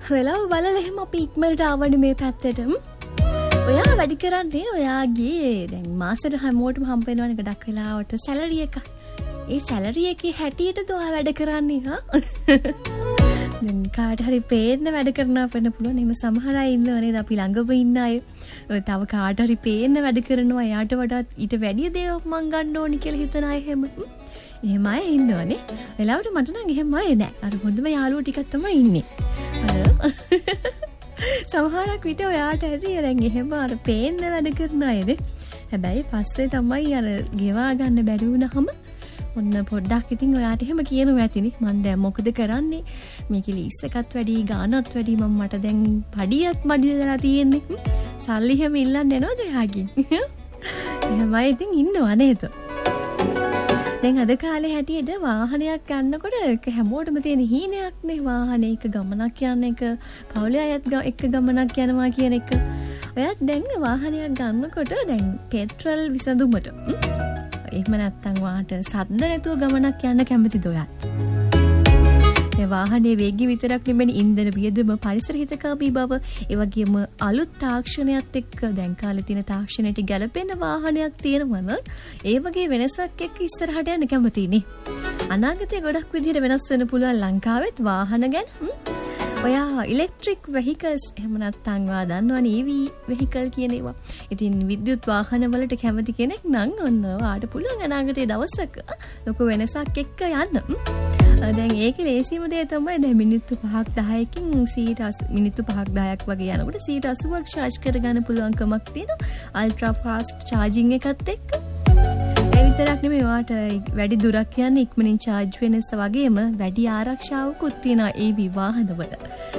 වෙලාව බලලා එහෙම අපි ඉක්මනට ආවනේ මේ පැත්තට. ඔයා වැඩි කරන්නේ ඔයාගේ දැන් මාසෙට හැමෝටම හම්බ වෙනවනේ ගොඩක් වෙලාවට සැලරි එක. ඒ සැලරි එකේ හැටියටද ඔයා වැඩ කරන්නේ හා? දැන් කාට හරි පේන්න වැඩ කරනවා වෙන්න පුළුවන්. එහෙම සමහර අය ඉන්නව නේද අපි ළඟම ඉන්න අය. තව කාට හරි පේන්න වැඩ කරනවා. එයාට වඩා ඊට වැඩි දේවල් මං ගන්න ඕනි කියලා හිතන අය එහෙම. එහෙම අය ඉන්නවනේ. වෙලාවට මට නම් එහෙම අය නෑ. අර හොඳම යාළුවෝ ටිකක් තමයි ඉන්නේ. සමහරක් විට ඔයාට ඇති දැන් එහෙම අර පේන්න වැඩ කරන අයනේ. හැබැයි පස්සේ තමයි අර ගෙවා ගන්න බැරි වුණාම ඔන්න පොඩ්ඩක් ඉතින් ඔයාට එහෙම කියනවා ඇතිනේ. මං දැන් මොකද කරන්නේ? මේකේ ලීස් එකත් වැඩි, ගානත් වැඩි. මට දැන් පඩියත් මඩියදලා තියෙන්නේ. සල්ලි හැම ඉල්ලන්න එනවද එයාගෙන්? එහෙමයි ඉතින් ඉන්නව නේද? දැන් අද කාලේ හැටියට වාහනයක් ගන්නකොට ඒක හැමෝටම තියෙන හීනයක් නේ. වාහනයක ගමනක් යන එක, පවුලේ අයත් එක්ක ගමනක් යනවා කියන එක. ඔයත් දැන් වාහනයක් ගන්නකොට දැන් පෙට්‍රල් විසඳුමට එහෙම නැත්තම් වාහට සද්ද නැතුව ගමනක් යන්න කැමතිද ඔයත්? ඒ වාහනේ වේගය විතරක් නෙමෙයි ඉන්ධන වියදම, පරිසර හිතකාමී බව, ඒ වගේම අලුත් තාක්ෂණයත් එක්ක දැන් කාලේ තියෙන තාක්ෂණයට ගැලපෙන වාහනයක් තියෙනවා නම් ඒ වගේ වෙනසක් එක්ක ඉස්සරහට යන්න කැමතිනේ. අනාගතේ ගොඩක් විදිහට වෙනස් වෙන්න පුළුවන් ලංකාවෙත් වාහන ගැන. ඔයා ඉලෙක්ට්‍රික් වෙහිකල්ස් එහෙම නැත්නම් වා දන්නවනේ EV වෙහිකල් කියන ඒවා. ඉතින් විද්‍යුත් වාහන වලට කැමති කෙනෙක් නම් ඔන්න ඔයාට පුළුවන් අනාගතයේ දවසක ලොකු වෙනසක් එක්ක යන්න. දැන් ඒකේ ලේසිම දේ තමයි දැන් මිනිත්තු 5ක් 10කින් මිනිත්තු 5ක් 10ක් වගේ යනකොට 80ක් charge කරගන්න පුළුවන්කමක් තියෙනවා අල්ට්‍රා ෆාස්ට් charging එකත් එක්ක. ඒ විතරක් නෙමෙයි ඔයාට වැඩි දුරක් යන්න ඉක්මනින් charge වෙනස වගේම වැඩි ආරක්ෂාවකුත් තියෙනවා EV වාහනවල.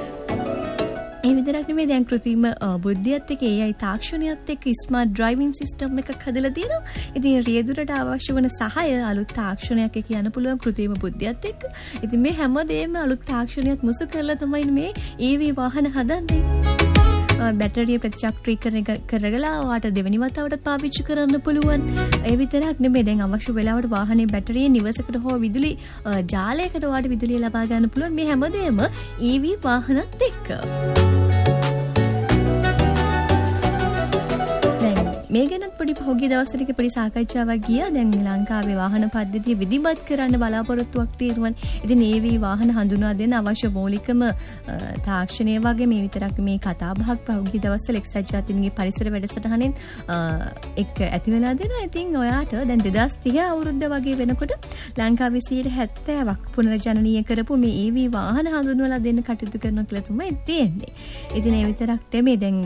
ඒ විතරක් නෙමෙයි දැන් කෘත්‍රිම බුද්ධියත් එක්ක AI තාක්ෂණයත් එක්ක ස්මාර්ට් ඩ්‍රයිවිං සිස්ටම් එකක් හදලා තියෙනවා. ඉතින් රියදුරට අවශ්‍ය වන සහාය අලුත් තාක්ෂණයක් එක්ක යන පුළුවන් කෘත්‍රිම බුද්ධියත් එක්ක. ඉතින් මේ හැමදේම අලුත් තාක්ෂණයක් මුසු කරලා තමයි මේ EV වාහන හදන්නේ. බැටරිය ප්‍රතිචක්‍රීකරණය කරගලා ඔයාට දෙවෙනි වතාවටත් පාවිච්චි කරන්න පුළුවන්. ඒ විතරක් නෙමෙයි දැන් අවශ්‍ය වෙලාවට වාහනේ බැටරිය නිවසකට හෝ විදුලි ජාලයකට ඔයාට විදුලිය ලබා ගන්න පුළුවන්. මේ හැමදේම EV වාහනත් එක්ක. මේ ගැනත් පොඩි පහුගිය දවස්වලක පොඩි සාකච්ඡාවක් ගියා. දැන් ලංකාවේ වාහන පද්ධතිය විධිමත් කරන්න බලාපොරොත්තුවක් තියෙනවා. ඉතින් EV වාහන හඳුනා දෙන්න අවශ්‍ය මූලිකම තාක්ෂණය වගේ මේ විතරක් මේ කතා බහක් පහුගිය දවස්වල එක්සත් ජාතීන්ගේ පරිසර වැඩසටහනෙන් එක්ක ඇති වෙලා දෙනවා. ඉතින් ඔයාට දැන් 2030 අවුරුද්ද වගේ වෙනකොට ලංකාවේ 70ක් පුනර්ජනනීය කරපු මේ EV වාහන හඳුන්වලා දෙන්න කටයුතු කරනවා කියලා තමයි තියෙන්නේ. ඉතින් ඒ විතරක් නෙමෙයි දැන්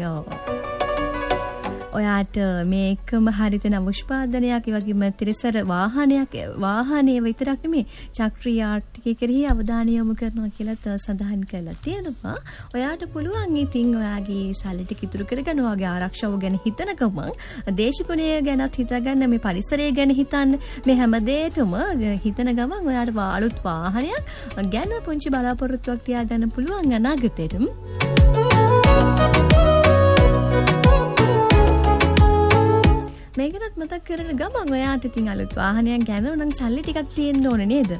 ඔයාට මේකම හරිත නවුෂ්පාදනයක් ඒ වගේම තිරසර වාහනය විතරක් නෙමෙයි චක්‍රීය ආර්ථිකය කෙරෙහි අවධානය යොමු කරනවා කියලා සඳහන් කරලා තියෙනවා. ඔයාට පුළුවන් ඉතින් ඔයාගේ සල්ලි ටික ඉතුරු කරගෙන ඔයාගේ ආරක්ෂාව ගැන හිතන ගමන් දේශගුණය ගැනත් හිතගන්න, මේ පරිසරය ගැන හිතන්න, මේ හැමදේටම හිතන ගමන් ඔයාට අලුත් වාහනයක් ගැන පුංචි බලාපොරොත්තුවක් තියාගන්න පුළුවන් අනාගතේට. මේකත් මතක් කරන ගමන් ඔයාට ඉතින් අලුත් වාහනයක් ගන්න නම් සල්ලි ටිකක් තියෙන්න ඕනේ නේද?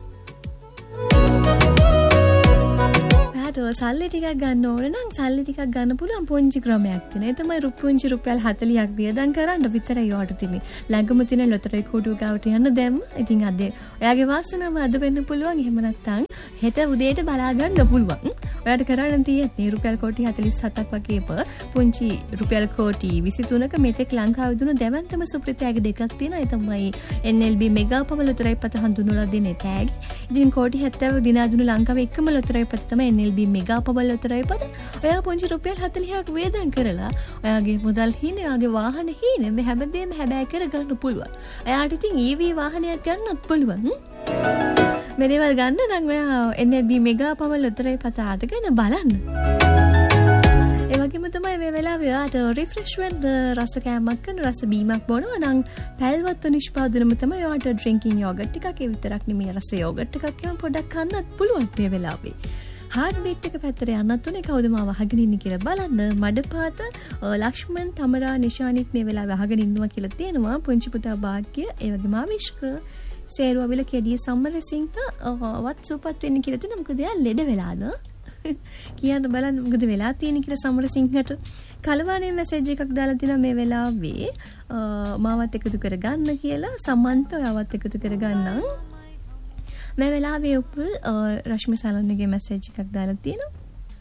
ඔයාට සල්ලි ටිකක් ගන්න ඕනේ නම් සල්ලි ටිකක් ගන්න පුළුවන් පුංචි ක්‍රමයක් තියෙනවා. ඒ තමයි පුංචි රුපියල් 40ක් වියදම් කරන්න විතරයි ඔයාට තියෙන්නේ. ළඟම තියෙන ලොතරැයි කෝඩුව ගාවට යන්න දැම්ම. ඉතින් අද ඔයාගේ වාසනාව අද වෙන්න පුළුවන්. එහෙම නැත්නම් හෙට උදේට බලා ගන්න පුළුවන්. ඔයාට කරන්න තියෙන්නේ රුපියල් කෝටි 47ක් වගේ පුංචි රුපියල් කෝටි 23ක මෙතෙක් ලංකාවේ දුන දැවැන්තම සුපිරි තෑගි දෙකක් තියෙනවා. ඒ තමයි NLB මෙගා පව ලොතරැයි පත හඳුන්වලා දෙන තෑගි. ඉතින් කෝටි 70ක් දිනා දුන ලංකාවේ එකම ලොතරැයි පත තමයි NLB මෙගා පව ලොතරැයි පත. ඔයා පුංචි රුපියල් 40ක් වේදම් කරලා ඔයාගේ මුදල් හීනේ, ඔයාගේ වාහන හීනේ මේ හැමදේම හැබෑ කරගන්න පුළුවන්. ඔයාට ඉතින් EV වාහනයක් ගන්නත් පුළුවන්. මේ දේවල් ගන්න නම් ඔයා NLB මෙගා පව ලොතරැයි පත අරගෙන බලන්න. ඒ වගේම තමයි මේ වෙලාවේ ඔයාට රිෆ්‍රෙෂ් වෙන්න රස කෑමක් කරන රස බීමක් බොනවා නම් පැල්වත් නිෂ්පාදනම තමයි ඔයාට ඩ්‍රින්කින් යෝගට් ටිකක් ඒ විතරක් නෙමෙයි රස යෝගට් එකක් කියම පොඩ්ඩක් කන්නත් පුළුවන් මේ වෙලාවේ. හાર્ට් බීට් එක පැත්තට යන්නත් උනේ කවුද මාව අහගෙන ඉන්නේ කියලා බලන්න. මඩපාත ලක්ෂ්මන් තමරා නිශානිත් මේ වෙලාවේ අහගෙන ඉන්නවා කියලා තියෙනවා. පුංචි පුතා භාග්‍ය ඒ වගේම ආවිෂ්ක සේරුවවිල කෙඩිය සම්මරසිංහ වත් සූපත් වෙන්න කියලා තියෙනවා. මොකද එයා ලෙඩ වෙලාද? කියන්න බලන්න මොකද වෙලා තියෙන්නේ කියලා සමරසිංහට. කලවානේ මැසේජ් එකක් දාලා තිනා මේ වෙලාවේ මාවත් එකතු කරගන්න කියලා. සමන්ත ඔයාවත් එකතු කරගන්නම්. මේ වෙලාවේ උපුල් රශ්මි සලන්නගේ මැසේජ් එකක් දාලා තියෙනවා.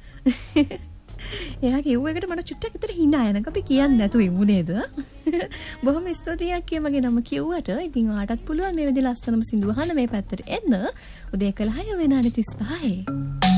එයා කිව්ව එකට මට චුට්ටක් විතර hina යනක අපි කියන්නේ නැතු ඉමු නේද? බොහොම ස්තුතියක් කිය මගේ නම කිව්වට. ඉතින් ඔයාටත් පුළුවන් මේ විදිහ ලස්සනම සින්දු අහන්න මේ පැත්තට එන්න. උදේ 11 වෙනානේ 35.